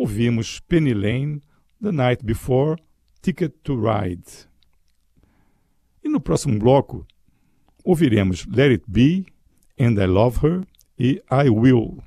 ouvimos Penny Lane, The Night Before, Ticket to Ride. E no próximo bloco, ouviremos Let It Be, And I Love Her e I Will.